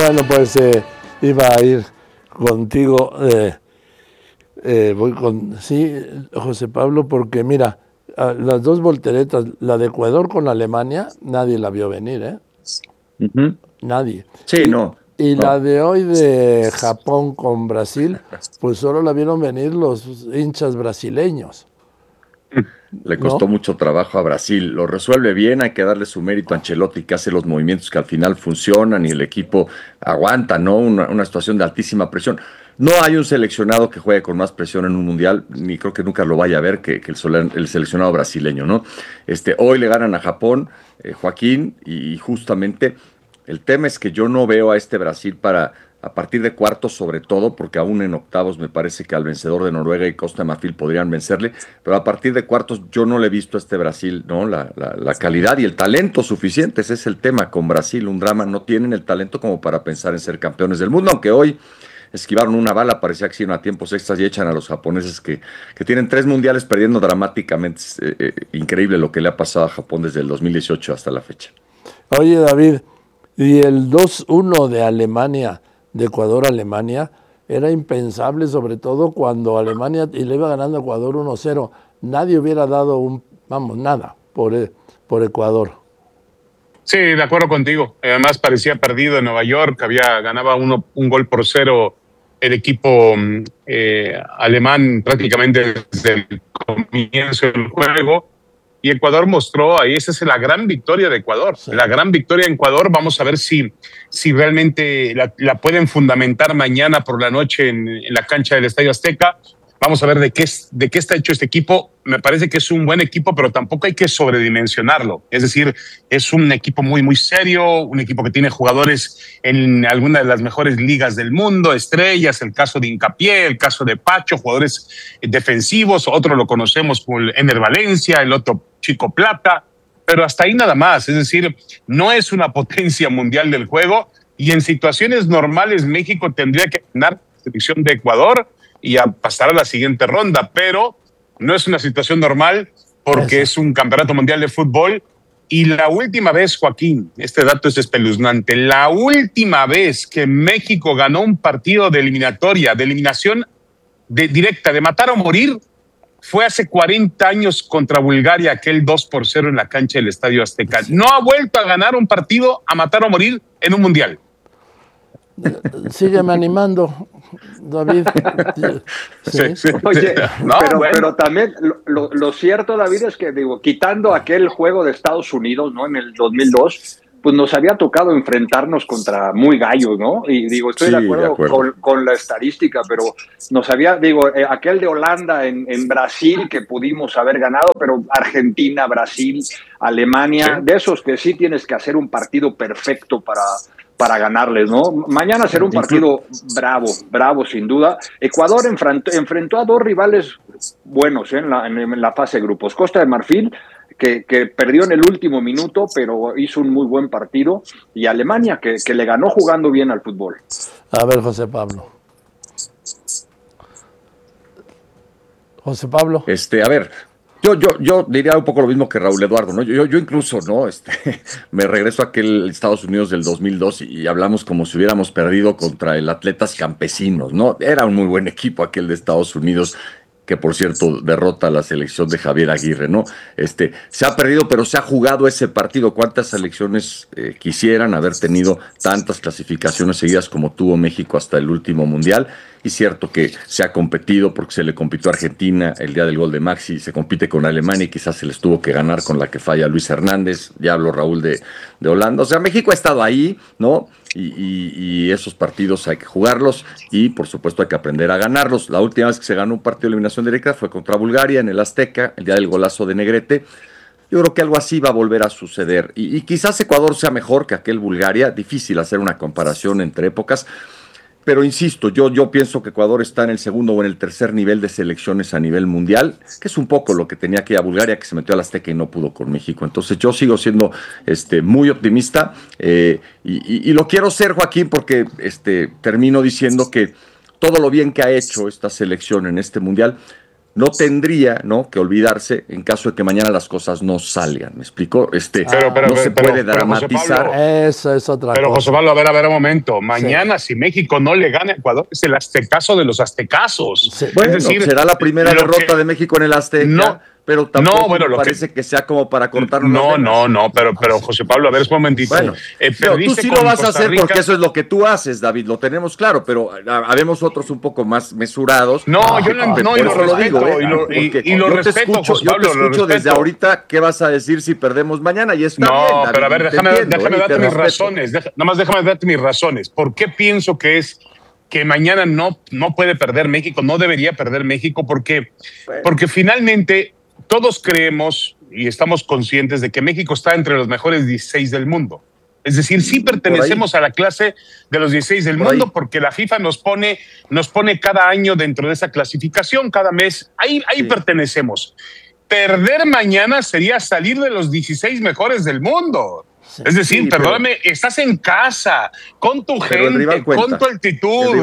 Bueno, pues iba a ir contigo, voy con, sí, José Pablo, porque mira, las dos volteretas, la de Ecuador con Alemania, nadie la vio venir, ¿eh? Ujú. Nadie. Sí, no, Y la no. de hoy de Japón con Brasil, pues solo la vieron venir los hinchas brasileños, Le costó ¿no? mucho trabajo a Brasil. Lo resuelve bien, hay que darle su mérito a Ancelotti, que hace los movimientos que al final funcionan y el equipo aguanta, ¿no? Una situación de altísima presión. No hay un seleccionado que juegue con más presión en un mundial, ni creo que nunca lo vaya a ver que el seleccionado brasileño, ¿no? Hoy le ganan a Japón, Joaquín, y justamente el tema es que yo no veo a este Brasil para a partir de cuartos sobre todo, porque aún en octavos me parece que al vencedor de Noruega y Costa de Marfil podrían vencerle, pero a partir de cuartos yo no le he visto a este Brasil, ¿no? La calidad y el talento suficiente, ese es el tema con Brasil, un drama, no tienen el talento como para pensar en ser campeones del mundo, aunque hoy esquivaron una bala, parecía que iban a tiempos extras y echan a los japoneses que tienen 3 mundiales perdiendo dramáticamente. Es, increíble lo que le ha pasado a Japón desde el 2018 hasta la fecha. Oye, David, y el 2-1 de Alemania, de Ecuador a Alemania, era impensable, sobre todo cuando Alemania y le iba ganando a Ecuador 1-0. Nadie hubiera dado nada por Ecuador. Sí, de acuerdo contigo. Además parecía perdido en Nueva York, ganaba 1-0 el equipo alemán prácticamente desde el comienzo del juego. Y Ecuador mostró, ahí esa es la gran victoria de Ecuador. Sí. La gran victoria en Ecuador, vamos a ver si realmente la pueden fundamentar mañana por la noche en la cancha del Estadio Azteca. Vamos a ver de qué está hecho este equipo. Me parece que es un buen equipo, pero tampoco hay que sobredimensionarlo. Es decir, es un equipo muy, muy serio, un equipo que tiene jugadores en alguna de las mejores ligas del mundo, estrellas, el caso de Hincapié, el caso de Pacho, jugadores defensivos, otro lo conocemos como el Ener Valencia, el otro Chico Plata, pero hasta ahí nada más. Es decir, no es una potencia mundial del juego y en situaciones normales México tendría que ganar la selección de Ecuador y a pasar a la siguiente ronda, pero no es una situación normal porque es un campeonato mundial de fútbol. Y la última vez, Joaquín, este dato es espeluznante, la última vez que México ganó un partido de eliminación directa, de matar o morir, fue hace 40 años contra Bulgaria, aquel 2-0 en la cancha del Estadio Azteca. No ha vuelto a ganar un partido a matar o morir en un mundial. Sígueme animando, David. Sí. Sí. Oye, no, pero también lo cierto, David, es que digo, quitando aquel juego de Estados Unidos, ¿no? En el 2002, pues nos había tocado enfrentarnos contra muy gallos, ¿no? Y digo, estoy de acuerdo. Con la estadística, pero nos había, aquel de Holanda en Brasil que pudimos haber ganado, pero Argentina, Brasil, Alemania, de esos que sí tienes que hacer un partido perfecto para ganarles, ¿no? Mañana será un partido bravo sin duda. Ecuador enfrentó a dos rivales buenos en la fase de grupos. Costa de Marfil, que perdió en el último minuto, pero hizo un muy buen partido, y Alemania, que le ganó jugando bien al fútbol. A ver, José Pablo. José Pablo. A ver, yo diría un poco lo mismo que Raúl Eduardo, ¿no? Yo incluso, ¿no? Me regreso a aquel Estados Unidos del 2002 y hablamos como si hubiéramos perdido contra el Atletas Campesinos, ¿no? Era un muy buen equipo aquel de Estados Unidos, que por cierto derrota a la selección de Javier Aguirre, ¿no? Se ha perdido, pero se ha jugado ese partido. ¿Cuántas selecciones quisieran haber tenido tantas clasificaciones seguidas como tuvo México hasta el último mundial? Y cierto que se ha competido porque se le compitió a Argentina el día del gol de Maxi, se compite con Alemania y quizás se les tuvo que ganar con la que falla Luis Hernández, ya habló Raúl de Holanda. O sea, México ha estado ahí, ¿no? Y esos partidos hay que jugarlos y por supuesto hay que aprender a ganarlos. La última vez que se ganó un partido de eliminación directa fue contra Bulgaria en el Azteca, el día del golazo de Negrete. Yo creo que algo así va a volver a suceder y quizás Ecuador sea mejor que aquel Bulgaria, difícil hacer una comparación entre épocas. Pero insisto, yo pienso que Ecuador está en el segundo o en el tercer nivel de selecciones a nivel mundial, que es un poco lo que tenía que ir a Bulgaria, que se metió al Azteca y no pudo con México. Entonces yo sigo siendo muy optimista y lo quiero ser, Joaquín, porque termino diciendo que todo lo bien que ha hecho esta selección en este mundial no tendría, ¿no?, que olvidarse en caso de que mañana las cosas no salgan. ¿Me explico? No se puede dramatizar. Eso es otra cosa. Pero José Pablo, a ver un momento. Mañana, si México no le gana a Ecuador, es el aztecaso de los aztecazos. Sí. Bueno, es decir, será la primera derrota de México en el Azteca. No, pero tampoco me parece que sea como para cortarnos No, pero José Pablo, a ver, es un momentito. Bueno, tú sí lo vas a hacer porque eso es lo que tú haces, David, lo tenemos claro, pero habemos otros un poco más mesurados. No, yo lo digo, y lo respeto, José Pablo, yo te escucho desde ahorita qué vas a decir si perdemos mañana y está bien, David, pero a ver, déjame darte mis razones, nada más déjame darte mis razones. ¿Por qué pienso que mañana no puede perder México, no debería perder México? Porque finalmente todos creemos y estamos conscientes de que México está entre los mejores 16 del mundo. Es decir, sí pertenecemos a la clase de los 16 del mundo porque la FIFA nos pone cada año dentro de esa clasificación, cada mes. Ahí pertenecemos. Perder mañana sería salir de los 16 mejores del mundo. Sí, es decir, perdóname, estás en casa, con tu gente, con tu altitud.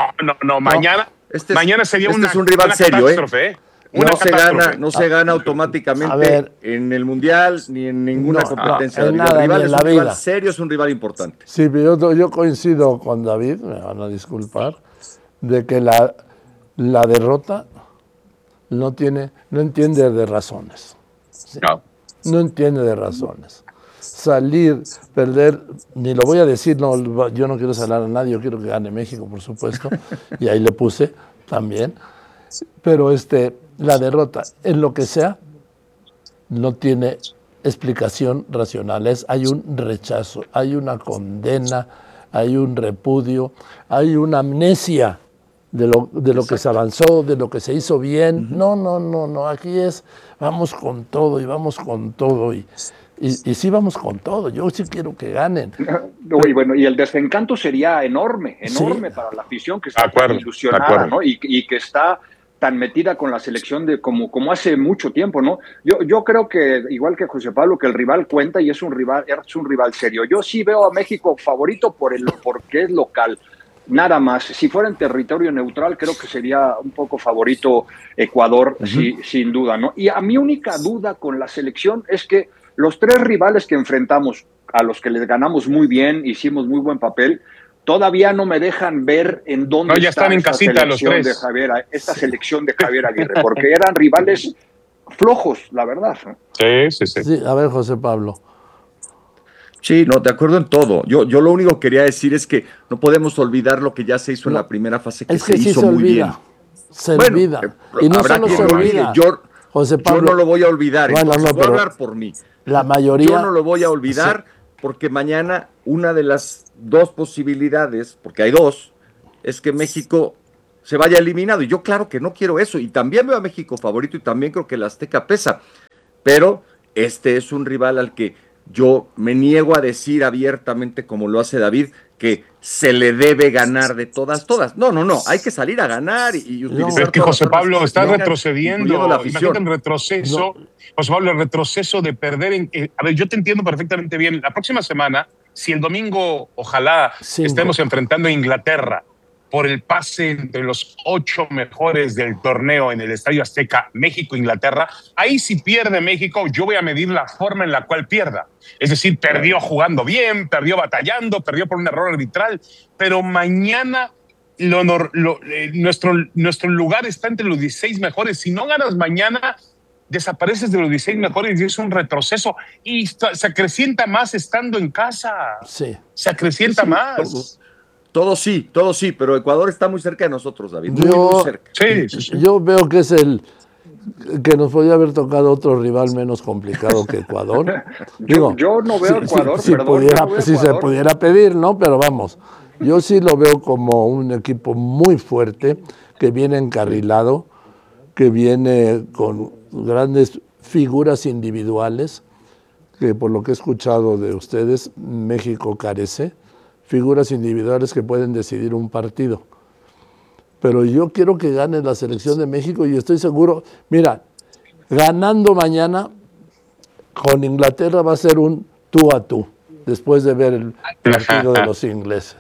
Mañana sería es un rival serio, catástrofe, No se gana automáticamente en el Mundial ni en ninguna competencia. El rival es un rival serio, es un rival importante. Sí, pero yo coincido con David, me van a disculpar, de que la derrota no entiende de razones. ¿Sí? No entiende de razones. Salir, perder, ni lo voy a decir, yo no quiero salar a nadie, yo quiero que gane México, por supuesto, y ahí le puse también, pero la derrota, en lo que sea, no tiene explicación racional. Hay un rechazo, hay una condena, hay un repudio, hay una amnesia de lo que se avanzó, de lo que se hizo bien. No, aquí vamos con todo y sí vamos con todo, yo sí quiero que ganen. Y bueno, y el desencanto sería enorme para la afición que está tan ilusionada, ¿no? Y que está tan metida con la selección de como hace mucho tiempo, ¿no? Yo creo que, igual que José Pablo, que el rival cuenta y es un rival serio. Yo sí veo a México favorito porque es local. Nada más. Si fuera en territorio neutral, creo que sería un poco favorito Ecuador, sin duda, ¿no? Y a mi única duda con la selección es que los tres rivales que enfrentamos, a los que les ganamos muy bien, hicimos muy buen papel, todavía no me dejan ver en dónde ya están en casita los tres. Esta selección de Javier Aguirre, porque eran rivales flojos, la verdad, ¿no? Sí. A ver, José Pablo. Sí, de acuerdo en todo. Yo lo único que quería decir es que no podemos olvidar lo que ya se hizo en la primera fase, que se hizo muy bien. Se olvida. Y no solo se olvida. José Pablo, yo no lo voy a olvidar. Voy a hablar por mí. La mayoría. Yo no lo voy a olvidar porque mañana una de las dos posibilidades, porque hay dos, es que México se vaya eliminado. Y yo claro que no quiero eso. Y también veo a México favorito y también creo que el Azteca pesa. Pero es un rival al que yo me niego a decir abiertamente, como lo hace David, que se le debe ganar de todas. No, hay que salir a ganar y utilizar. Es que José Pablo está retrocediendo, imagínate el retroceso, José Pablo, el retroceso de perder. A ver, yo te entiendo perfectamente bien. La próxima semana, si el domingo, ojalá estemos enfrentando a Inglaterra por el pase entre los 8 mejores del torneo en el Estadio Azteca, México-Inglaterra, ahí si pierde México, yo voy a medir la forma en la cual pierda. Es decir, perdió jugando bien, perdió batallando, perdió por un error arbitral, pero mañana nuestro lugar está entre los 16 mejores. Si no ganas mañana, desapareces de los 16 mejores y es un retroceso. Y se acrecienta más estando en casa. Sí. Se acrecienta más. Todo sí, pero Ecuador está muy cerca de nosotros, David. Muy cerca. Sí. Yo veo que es que nos podría haber tocado otro rival menos complicado que Ecuador. yo no veo Ecuador, si se pudiera pedir, ¿no? Pero vamos, yo sí lo veo como un equipo muy fuerte, que viene encarrilado, que viene con grandes figuras individuales, que por lo que he escuchado de ustedes, México carece. Figuras individuales que pueden decidir un partido. Pero yo quiero que gane la selección de México y estoy seguro, mira, ganando mañana con Inglaterra va a ser un tú a tú. después de ver el partido de los ingleses.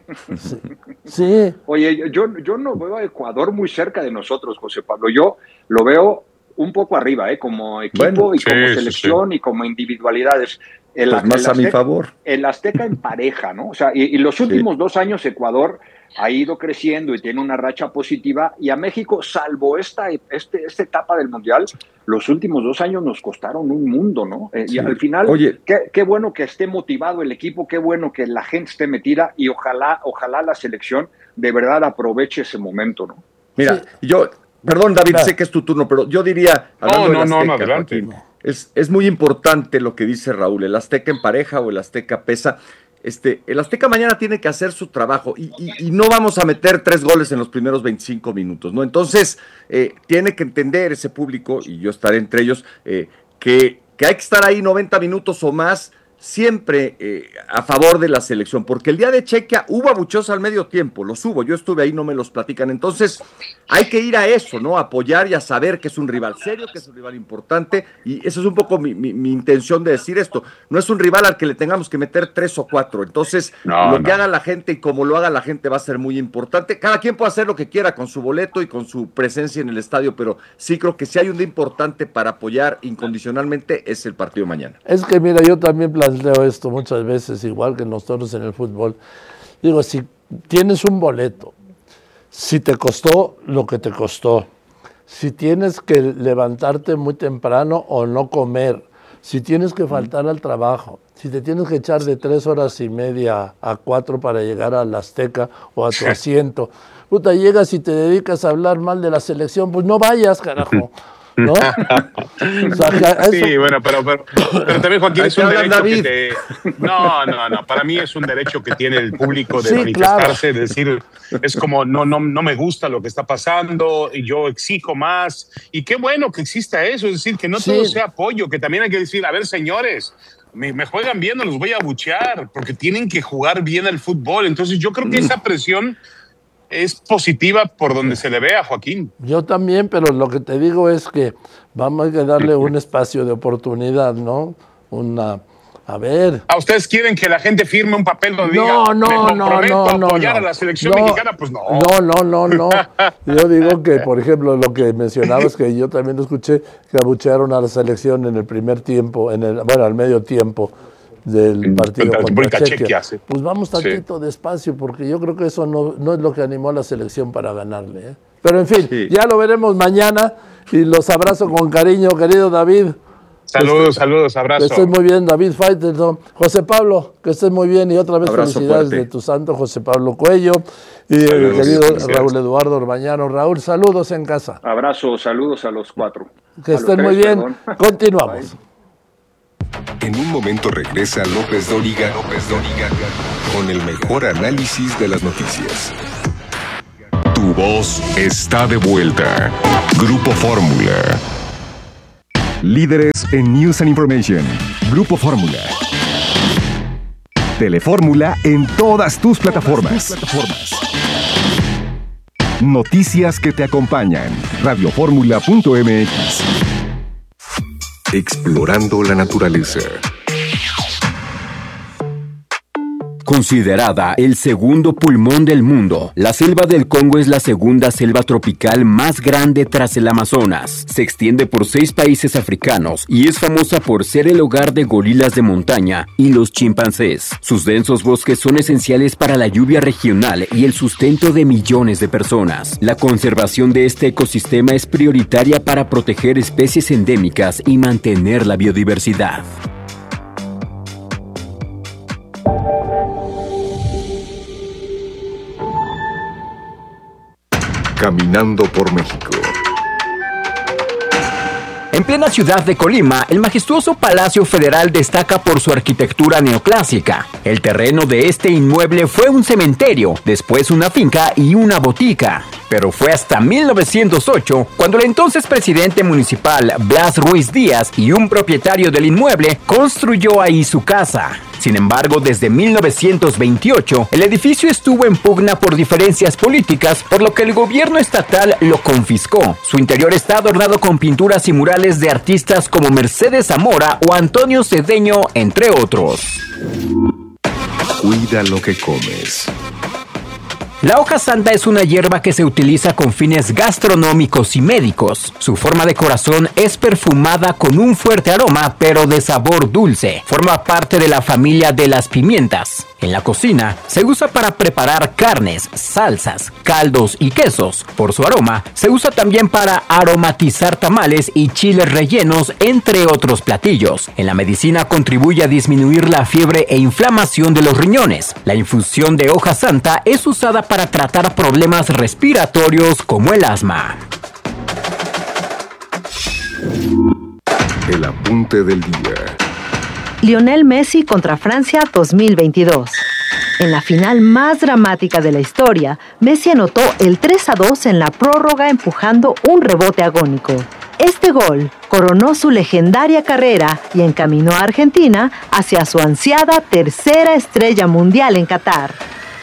Sí. Oye, yo no veo a Ecuador muy cerca de nosotros, José Pablo. Yo lo veo un poco arriba, como equipo y como selección y como individualidades. Pues más a mi favor. El Azteca en pareja, ¿no? O sea, y los últimos 2 años Ecuador ha ido creciendo y tiene una racha positiva, y a México, salvo esta etapa del Mundial, los últimos 2 años nos costaron un mundo, ¿no? Y al final, qué bueno que esté motivado el equipo, qué bueno que la gente esté metida, y ojalá la selección de verdad aproveche ese momento, ¿no? Mira, perdón, David, sé que es tu turno, pero yo diría, no, adelante. Es muy importante lo que dice Raúl, el Azteca en pareja o el Azteca pesa. El Azteca mañana tiene que hacer su trabajo y no vamos a meter 3 goles en los primeros 25 minutos, ¿no? Entonces, tiene que entender ese público, y yo estaré entre ellos, que hay que estar ahí 90 minutos o más, siempre a favor de la selección, porque el día de Chequia hubo abucheos al medio tiempo, los hubo, yo estuve ahí, no me los platican, entonces hay que ir a eso, ¿no? A apoyar y a saber que es un rival serio, que es un rival importante, y eso es un poco mi intención de decir esto, no es un rival al que le tengamos que meter 3 o 4, entonces lo que haga la gente y como lo haga la gente va a ser muy importante, cada quien puede hacer lo que quiera con su boleto y con su presencia en el estadio, pero sí creo que si hay un día importante para apoyar incondicionalmente es el partido mañana. Es que mira, yo también planteo esto muchas veces, igual que nosotros en el fútbol. Digo, si tienes un boleto, si te costó lo que te costó, si tienes que levantarte muy temprano o no comer, si tienes que faltar al trabajo, si te tienes que echar de 3 horas y media a 4 para llegar al Azteca o a tu asiento, llegas y te dedicas a hablar mal de la selección, pues no vayas, carajo. ¿No? Sí, bueno, pero también, Joaquín, es un derecho que No, para mí es un derecho que tiene el público de manifestarse, claro. De decir, es como, no me gusta lo que está pasando y yo exijo más, y qué bueno que exista eso, es decir, que no todo sea apoyo, que también hay que decir, a ver, señores, me juegan bien, no los voy a abuchear, porque tienen que jugar bien al fútbol, entonces yo creo que esa presión es positiva por donde se le ve a Joaquín. Yo también, pero lo que te digo es que vamos a darle un espacio de oportunidad, ¿no? A ver. ¿A ustedes quieren que la gente firme un papel donde diga, me comprometo a apoyar a la selección mexicana? Pues no. No. Yo digo que, por ejemplo, lo que mencionabas, que yo también escuché, que abuchearon a la selección en el primer tiempo, al medio tiempo del partido contra Chequia. Pues vamos tantito despacio, porque yo creo que eso no es lo que animó a la selección para ganarle. Pero en fin, ya lo veremos mañana, y los abrazo con cariño, querido David. Saludos, abrazo. Que estés muy bien, David Faitelson. José Pablo, que estés muy bien, y otra vez abrazo, felicidades fuerte de tu santo, José Pablo Cuello, y el querido Raúl Eduardo Orbañano. Raúl, saludos en casa. Abrazo, saludos a los 4. Que estén muy bien. Perdón. Continuamos. En un momento regresa López Dóriga con el mejor análisis de las noticias. Tu voz está de vuelta. Grupo Fórmula. Líderes en News and Information. Grupo Fórmula. Telefórmula en todas tus plataformas. Noticias que te acompañan. Radioformula.mx. Explorando la naturaleza. Considerada el segundo pulmón del mundo, la selva del Congo es la segunda selva tropical más grande tras el Amazonas. Se extiende por 6 países africanos y es famosa por ser el hogar de gorilas de montaña y los chimpancés. Sus densos bosques son esenciales para la lluvia regional y el sustento de millones de personas. La conservación de este ecosistema es prioritaria para proteger especies endémicas y mantener la biodiversidad. Caminando por México. En plena ciudad de Colima, el majestuoso Palacio Federal destaca por su arquitectura neoclásica. El terreno de este inmueble fue un cementerio, después una finca y una botica. Pero fue hasta 1908 cuando el entonces presidente municipal Blas Ruiz Díaz y un propietario del inmueble construyó ahí su casa. Sin embargo, desde 1928, el edificio estuvo en pugna por diferencias políticas, por lo que el gobierno estatal lo confiscó. Su interior está adornado con pinturas y murales de artistas como Mercedes Zamora o Antonio Cedeño, entre otros. Cuida lo que comes. La hoja santa es una hierba que se utiliza con fines gastronómicos y médicos. Su forma de corazón es perfumada con un fuerte aroma, pero de sabor dulce. Forma parte de la familia de las pimientas. En la cocina se usa para preparar carnes, salsas, caldos y quesos. Por su aroma, se usa también para aromatizar tamales y chiles rellenos, entre otros platillos. En la medicina contribuye a disminuir la fiebre e inflamación de los riñones. La infusión de hoja santa es usada para tratar problemas respiratorios como el asma. El apunte del día. Lionel Messi contra Francia 2022. En la final más dramática de la historia, Messi anotó el 3-2 en la prórroga empujando un rebote agónico. Este gol coronó su legendaria carrera y encaminó a Argentina hacia su ansiada tercera estrella mundial en Qatar.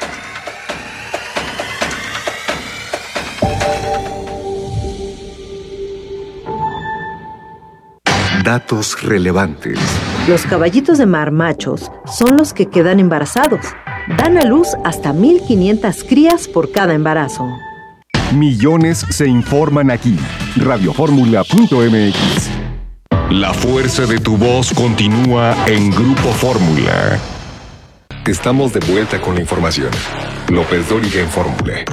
Datos relevantes. Los caballitos de mar machos son los que quedan embarazados. Dan a luz hasta 1,500 crías por cada embarazo. Millones se informan aquí. Radioformula.mx. La fuerza de tu voz continúa en Grupo Fórmula. Estamos de vuelta con la información. López Dóriga en Fórmula.